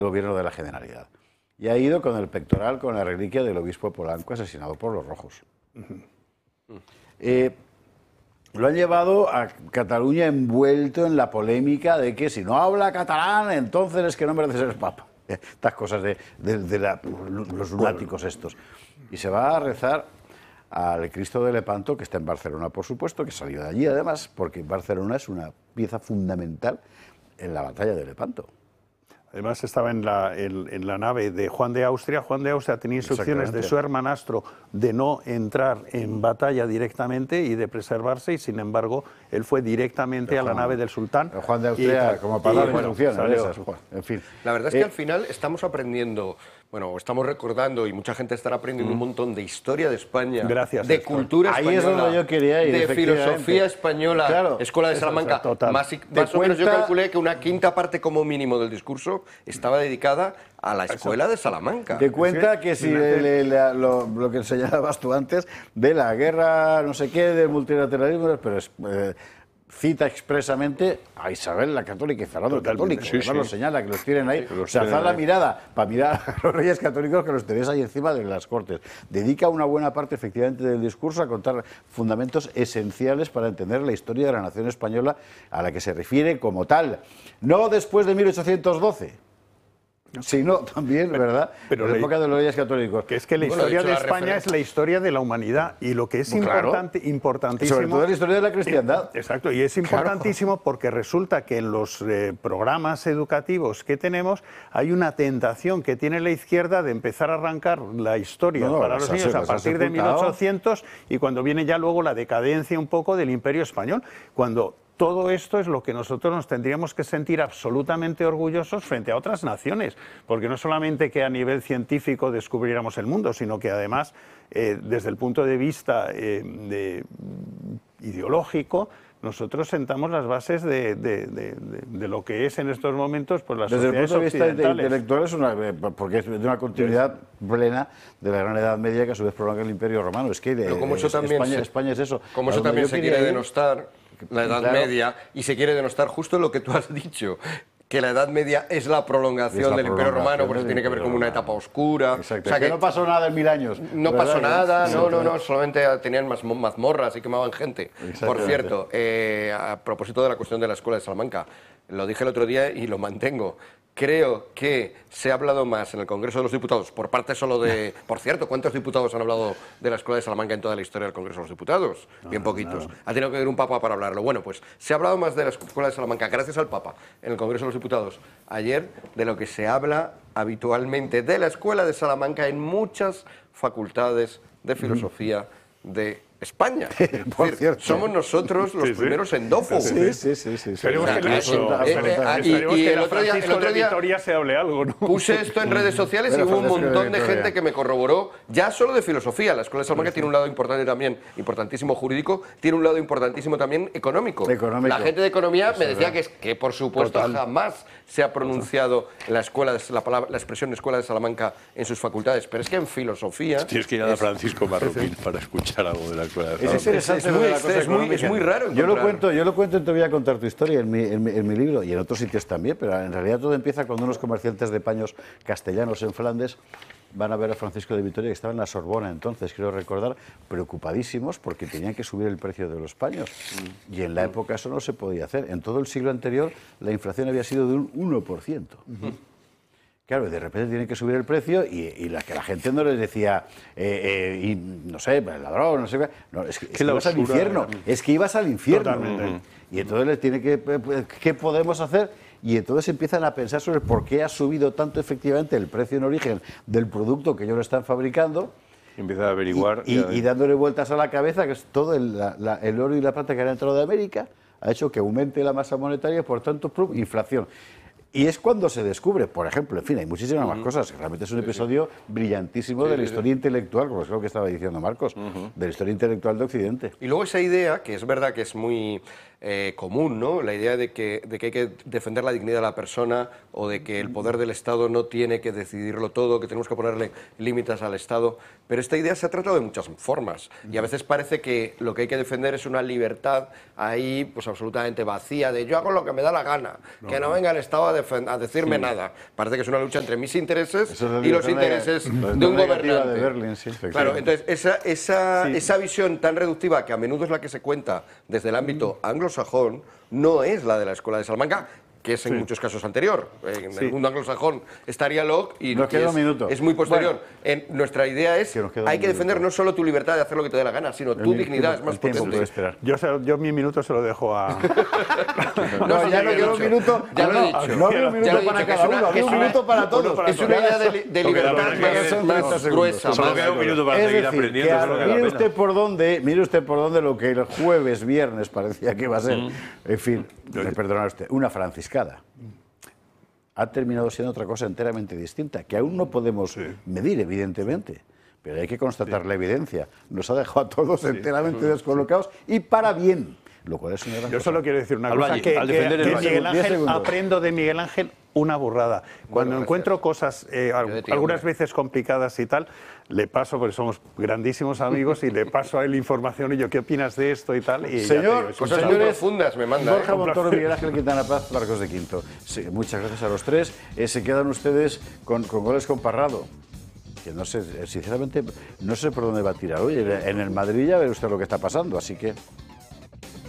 gobierno de la Generalidad. Y ha ido con el pectoral, con la reliquia del obispo de Polanco asesinado por los rojos. Lo han llevado a Cataluña envuelto en la polémica de que si no habla catalán, entonces es que no merece ser papa. Estas cosas de los lunáticos estos. Y se va a rezar al Cristo de Lepanto, que está en Barcelona, por supuesto, que salió de allí además, porque Barcelona es una pieza fundamental en la batalla de Lepanto. Además estaba en la nave de Juan de Austria. Juan de Austria tenía instrucciones de su hermanastro de no entrar en batalla directamente y de preservarse, y sin embargo él fue directamente a la nave del sultán. Juan de Austria, como para dar instrucciones. En fin. La verdad es que al final estamos aprendiendo, bueno, estamos recordando, y mucha gente estará aprendiendo un montón de historia de España, de cultura española, ahí es donde yo quería ir, de filosofía española, claro, Escuela de Salamanca. Más o menos yo calculé que una quinta parte como mínimo del discurso estaba dedicada a la Escuela de Salamanca. Te cuenta que si lo que señalabas tú antes de la guerra, no sé qué, del multilateralismo, pero cita expresamente a Isabel la Católica y Fernando el Católico. Además lo señala, que los tienen ahí. O sea, alzar la mirada para mirar a los reyes católicos que los tenéis ahí encima de las Cortes. Dedica una buena parte, efectivamente, del discurso a contar fundamentos esenciales para entender la historia de la nación española a la que se refiere como tal. No después de 1812. sino también, ¿verdad?, pero en la época de los reyes católicos. Que es que la historia de España es la historia de la humanidad, y lo que es importantísimo... Sobre todo la historia de la cristiandad. Exacto, y es importantísimo porque resulta que en los programas educativos que tenemos hay una tentación que tiene la izquierda de empezar a arrancar la historia para los niños a partir de 1800, y cuando viene ya luego la decadencia un poco del Imperio Español, cuando... Todo esto es lo que nosotros nos tendríamos que sentir absolutamente orgullosos frente a otras naciones, porque no solamente que a nivel científico descubriéramos el mundo, sino que además, desde el punto de vista ideológico, nosotros sentamos las bases de lo que es en estos momentos pues, las sociedades occidentales. Desde el punto de vista intelectual, porque es de una continuidad plena de la Gran Edad Media, que a su vez prolonga el Imperio Romano. Es que como eso también España es eso. Como eso también se quiere denostar la Edad Media, y se quiere denostar justo lo que tú has dicho, que la Edad Media es la prolongación del Imperio Romano, porque tiene que ver con una etapa oscura. Exacto. O sea, que no pasó nada en 1000 años. No pasó nada, no, solamente tenían mazmorras y quemaban gente. Por cierto, a propósito de la cuestión de la Escuela de Salamanca, lo dije el otro día y lo mantengo. Creo que se ha hablado más en el Congreso de los Diputados, por parte solo de... Por cierto, ¿cuántos diputados han hablado de la Escuela de Salamanca en toda la historia del Congreso de los Diputados? Bien poquitos. Ha tenido que haber un papa para hablarlo. Bueno, pues se ha hablado más de la Escuela de Salamanca, gracias al papa, en el Congreso de los Diputados ayer, de lo que se habla habitualmente de la Escuela de Salamanca en muchas facultades de filosofía de España. Por cierto. Somos nosotros los primeros endófobos. Sí. Esperemos que el otro día Vitoria se hable algo, ¿no? Puse esto en redes sociales y hubo un montón de gente que me corroboró, ya solo de filosofía. La Escuela de Salamanca tiene un lado importante también, importantísimo jurídico, tiene un lado importantísimo también económico. La gente de economía me decía que por supuesto jamás se ha pronunciado la expresión Escuela de Salamanca en sus facultades, pero es que en filosofía... Tienes que ir a Francisco Marroquín para escuchar algo de la Escuela de Salamanca. Es interesante, es muy raro. Yo lo cuento y te voy a contar tu historia en mi libro y en otros sitios también, pero en realidad todo empieza cuando unos comerciantes de paños castellanos en Flandes van a ver a Francisco de Vitoria, que estaba en la Sorbona entonces, quiero recordar, preocupadísimos porque tenían que subir el precio de los paños. Y en la época eso no se podía hacer. En todo el siglo anterior la inflación había sido de un 1%. Claro, de repente tienen que subir el precio y la gente no les decía, no sé, el ladrón, no sé qué. No, es que ibas al infierno. Es que ibas al infierno. Totalmente. Y entonces les tiene ¿qué podemos hacer? Y entonces empiezan a pensar sobre por qué ha subido tanto efectivamente el precio en origen del producto que ellos lo están fabricando. Empieza a averiguar. Y dándole vueltas a la cabeza, que es todo el oro y la plata que han entrado de América, ha hecho que aumente la masa monetaria y, por tanto, inflación. Y es cuando se descubre, por ejemplo, en fin, hay muchísimas más cosas. Realmente es un episodio brillantísimo de la historia intelectual, como es lo que estaba diciendo Marcos, de la historia intelectual de Occidente. Y luego esa idea, que es verdad que es muy común, ¿no? La idea de que hay que defender la dignidad de la persona, o de que el poder del Estado no tiene que decidirlo todo, que tenemos que ponerle límites al Estado. Pero esta idea se ha tratado de muchas formas, y a veces parece que lo que hay que defender es una libertad ahí pues absolutamente vacía, de yo hago lo que me da la gana, que no venga el Estado a a decirme nada. Parece que es una lucha entre mis intereses y los intereses de un gobernante. De Berlín, sí, claro, entonces esa visión tan reductiva, que a menudo es la que se cuenta desde el ámbito anglosajón, no es la de la escuela de Salamanca, que es en muchos casos anterior. En el mundo anglosajón estaría Locke y es muy posterior. Bueno, nuestra idea es hay que defender no solo tu libertad de hacer lo que te dé la gana, sino tu dignidad es más potente. Yo mi minuto se lo dejo a... no, ya no quiero un minuto, ya lo he dicho. No había un minuto para cada uno, había un minuto para todos. Es una idea de libertad más gruesa. Solo queda un minuto para seguir aprendiendo. Mire usted por dónde lo que el jueves, viernes parecía que iba a ser. En fin, me perdonará usted, una franciscana ha terminado siendo otra cosa enteramente distinta, que aún no podemos medir, evidentemente, pero hay que constatar la evidencia. Nos ha dejado a todos enteramente descolocados y para bien. Lo cual es una gran Yo cosa. solo quiero decir una cosa, que Miguel Ángel, aprendo de Miguel Ángel una burrada. Cuando encuentro cosas algunas veces complicadas y tal, le paso, porque somos grandísimos amigos, y le paso a él información y yo, ¿qué opinas de esto y tal? Y señor, cosas muy profundas me manda. Borja Montoro, Miguel Ángel Quintana Paz, Marcos de Quinto. Sí, muchas gracias a los tres. Se quedan ustedes con goles con Parrado. Que no sé, sinceramente, no sé por dónde va a tirar hoy. En el Madrid ya ve usted lo que está pasando, así que...